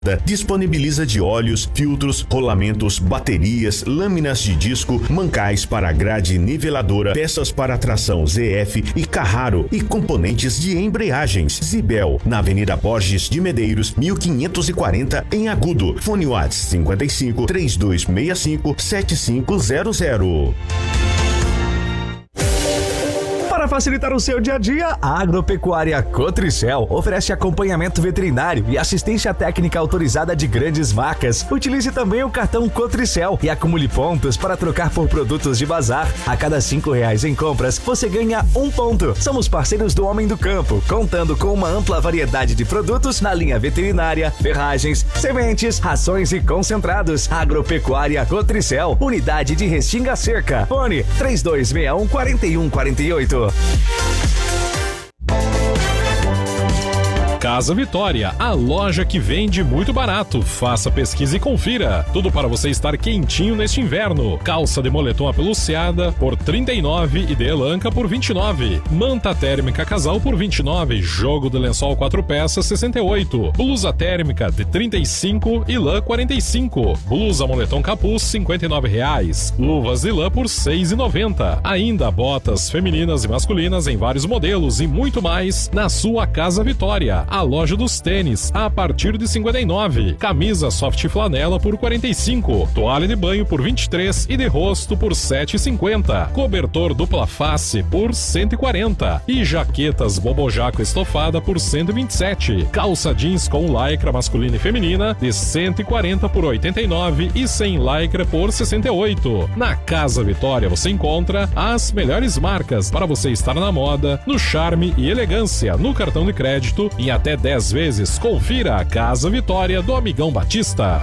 Disponibiliza de óleos, filtros, rolamentos, baterias, lâminas de disco, mancais para grade niveladora, peças para tração ZF e Carraro e componentes de embreagens. Zibel, na Avenida Borges de Medeiros, 1540, em Agudo. Fone WhatsApp 55 3265 7500. Para facilitar o seu dia a dia, a Agropecuária Cotricel oferece acompanhamento veterinário e assistência técnica autorizada de grandes vacas. Utilize também o cartão Cotricel e acumule pontos para trocar por produtos de bazar. A cada R$5 em compras, você ganha 1 ponto. Somos parceiros do Homem do Campo, contando com uma ampla variedade de produtos na linha veterinária, ferragens, sementes, rações e concentrados. Agropecuária Cotricel, unidade de Restinga Seca. Fone 3261-4148. Casa Vitória, a loja que vende muito barato. Faça pesquisa e confira. Tudo para você estar quentinho neste inverno. Calça de moletom apeluciada por R$39 e de elanca por R$29. Manta térmica casal por R$29. Jogo de lençol 4 peças R$68. Blusa térmica de R$35 e lã R$45. Blusa moletom capuz R$59. Luvas de lã por R$6,90. Ainda botas femininas e masculinas em vários modelos e muito mais na sua Casa Vitória. A loja dos tênis a partir de R$59. Camisa soft flanela por R$45. Toalha de banho por R$23 e de rosto por R$7,50. Cobertor dupla face por R$140. E jaquetas bobojaco estofada por R$127. Calça jeans com lycra masculina e feminina de R$140 por R$89 e sem lycra por R$68. Na Casa Vitória você encontra as melhores marcas para você estar na moda, no charme e elegância, no cartão de crédito em até 10 vezes. Confira a Casa Vitória do Amigão Batista.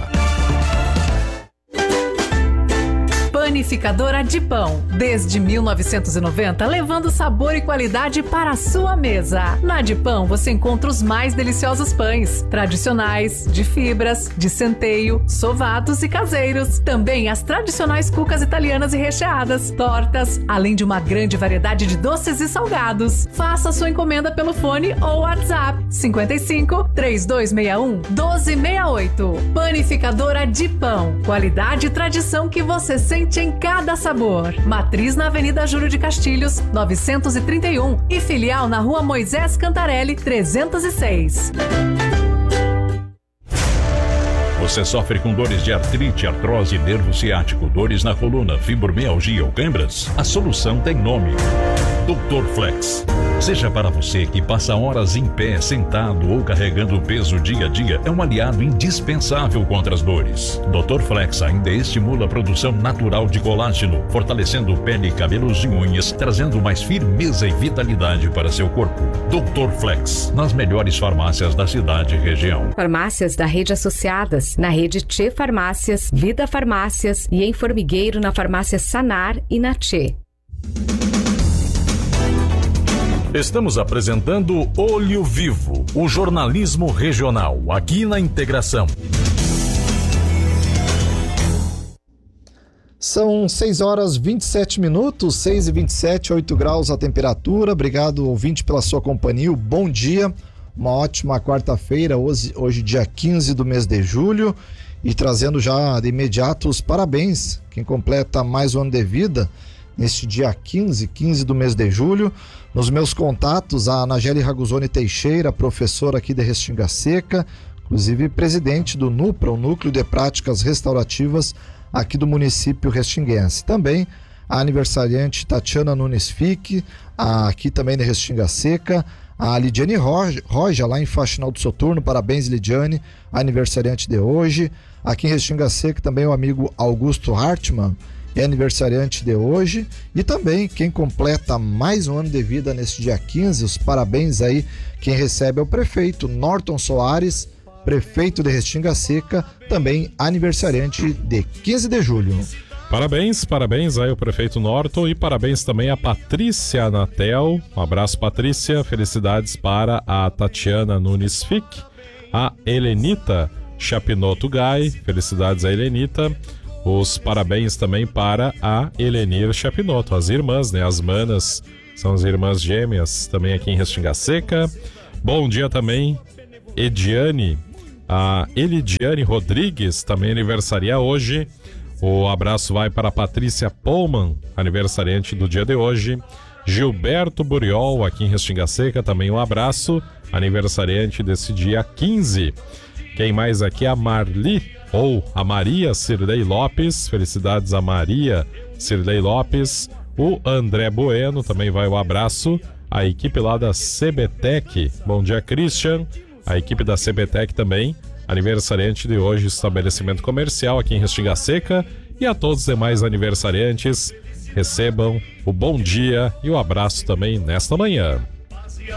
Panificadora de Pão, desde 1990, levando sabor e qualidade para a sua mesa. Na de Pão você encontra os mais deliciosos pães, tradicionais, de fibras, de centeio, sovados e caseiros. Também as tradicionais cucas italianas e recheadas, tortas, além de uma grande variedade de doces e salgados. Faça sua encomenda pelo fone ou WhatsApp 55 3261 1268. Panificadora de Pão, qualidade e tradição que você sente em cada sabor. Matriz na Avenida Júlio de Castilhos, 931 e filial na Rua Moisés Cantarelli, 306. Você sofre com dores de artrite, artrose, nervo ciático, dores na coluna, fibromialgia ou câimbras? A solução tem nome: Dr. Flex. Seja para você que passa horas em pé, sentado ou carregando peso dia a dia, é um aliado indispensável contra as dores. Dr. Flex ainda estimula a produção natural de colágeno, fortalecendo pele, cabelos e unhas, trazendo mais firmeza e vitalidade para seu corpo. Dr. Flex, nas melhores farmácias da cidade e região. Farmácias da rede associadas, na rede Tchê Farmácias, Vida Farmácias e em Formigueiro na farmácia Sanar e na Tchê. Estamos apresentando Olho Vivo, o jornalismo regional, aqui na Integração. São 6h27, 6h27, 8 graus a temperatura. Obrigado, ouvinte, pela sua companhia. Bom dia, uma ótima quarta-feira, hoje dia 15 do mês de julho. E trazendo já de imediato os parabéns, quem completa mais um ano de vida, neste dia 15 do mês de julho. Nos meus contatos, a Anageli Ragusoni Teixeira, professora aqui de Restinga Seca, inclusive presidente do NUPRA, o Núcleo de Práticas Restaurativas aqui do município restinguense. Também a aniversariante Tatiana Nunes Fique, aqui também de Restinga Seca, a Lidiane Roja, lá em Faxinal do Soturno. Parabéns, Lidiane, aniversariante de hoje. Aqui em Restinga Seca também o amigo Augusto Hartmann, é aniversariante de hoje. E também quem completa mais um ano de vida nesse dia 15, os parabéns aí, quem recebe é o prefeito Norton Soares, prefeito de Restinga Seca, também aniversariante de 15 de julho. Parabéns aí ao prefeito Norton e parabéns também a Patrícia Natel. Um abraço, Patrícia. Felicidades para a Tatiana Nunes Fick, a Helenita Chapinoto Gai. Felicidades a Helenita. Os parabéns também para a Helenir Chapinoto, as irmãs, né? As manas, são as irmãs gêmeas, também aqui em Restinga Seca. Bom dia também, Ediane A Elidiane Rodrigues também aniversaria hoje. O abraço vai para a Patrícia Pullman, aniversariante do dia de hoje. Gilberto Buriol, aqui em Restinga Seca, também um abraço, aniversariante desse dia 15. Quem mais aqui? A Marli, ou a Maria Cirlei Lopes. Felicidades a Maria Cirlei Lopes. O André Bueno, também vai o abraço. A equipe lá da CBTEC. Bom dia, Christian. A equipe da CBTEC também, aniversariante de hoje, estabelecimento comercial aqui em Restinga Seca. E a todos os demais aniversariantes, recebam o bom dia e o abraço também nesta manhã.